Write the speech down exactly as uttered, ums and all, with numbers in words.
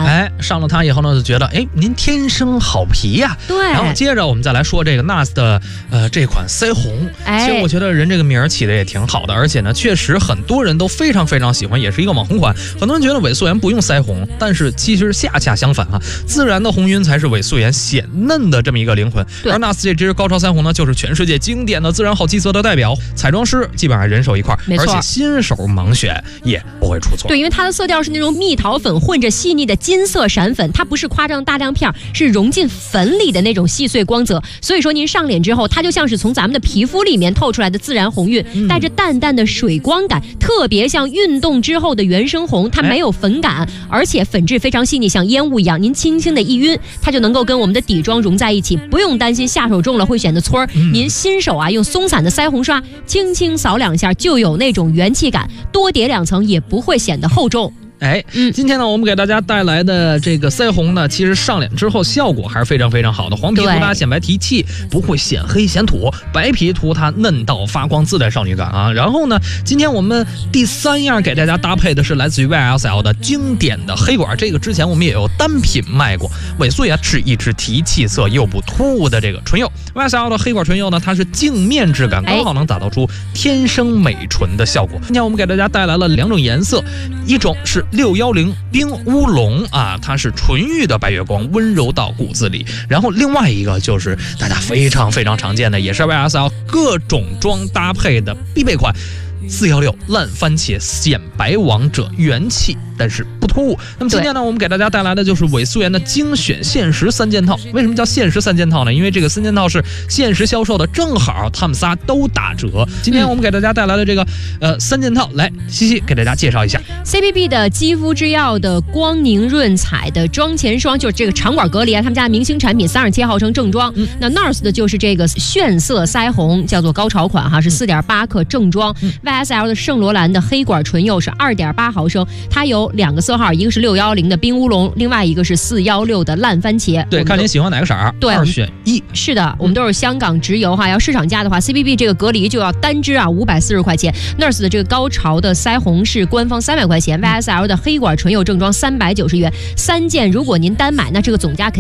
哎，上了它以后呢，就觉得哎，您天生好皮呀、啊。 对。 然后接着我们再来说这个 N A R S 的呃这款腮红， 哎， 其实我觉得人这个名儿起的也挺好的，而且呢，确实很多人都非常非常喜欢，也是一个网红款。很多人觉得伪素颜不用腮红，但是其实恰恰相反啊，自然的红晕才是伪素颜显嫩的这么一个灵魂。而 N A R S 这支高超腮红呢，就是全世界经典的自然好气色的代表，彩妆师基本上人手一块，而且新手盲选也不会出错。 对，因为它的色调是那种蜜桃粉混着细腻的金色闪粉，它不是夸张大亮片，是融进粉里的那种细碎光泽。所以说您上脸之后，它就像是从咱们的皮肤里面透出来的自然红晕，嗯、带着淡淡的水光感，特别像运动之后的原生红，它没有粉感，哎、而且粉质非常细腻，像烟雾一样。您轻轻的一晕，它就能够跟我们的底妆融在一起，不用担心下手重了会显得搓儿。嗯、您新手啊，用松散的腮红刷轻轻扫两下，就有那种元气感，多叠两层也不会显得厚重。 哎，嗯，今天呢，我们给大家带来的这个腮红呢，其实上脸之后效果还是非常非常好的。黄皮涂它显白提气，不会显黑显土；白皮涂它嫩到发光，自带少女感啊。然后呢，今天我们第三样给大家搭配的是来自于 Y S L 的经典的黑管，这个之前我们也有单品卖过。伪素颜是一支提气色又不突兀的这个唇釉 ，Y S L 的黑管唇釉呢，它是镜面质感，刚好能打造出天生美唇的效果。今天我们给大家带来了两种颜色，一种是六一零冰乌龙啊，它是纯欲的白月光，温柔到骨子里。然后另外一个就是大家非常非常常见的，也是 Y S L 各种妆搭配的必备款。四一六烂番茄显白王者，元气但是不突兀。那么今天呢，我们给大家带来的就是伪素颜的精选限时三件套。为什么叫限时三件套呢？因为这个三件套是限时销售的，正好他们仨都打折。今天我们给大家带来的这个呃三件套，来西西给大家介绍一下。 C B B 的肌肤之钥的光凝润彩的妆前霜，就是这个长管隔离啊，他们家的明星产品，三十七号称正装。嗯、那 N A R S 的就是这个炫色腮红，叫做高潮款哈，是四点八克正装。嗯 Y S L 的圣罗兰的黑管唇釉是二点八毫升，它有两个色号，一个是六一零的冰乌龙，另外一个是四一六的烂番茄。 对，看您喜欢哪个色儿， 对， 二选一。 是的，我们都是香港直邮哈，要市场价的话 ，C B B 这个隔离就要单支啊五百四十块钱。N A R S 的这个高潮的腮红是官方三百块钱 ，Y S L 的黑管唇釉正装三百九十元，三件如果您单买，那这个总价肯定。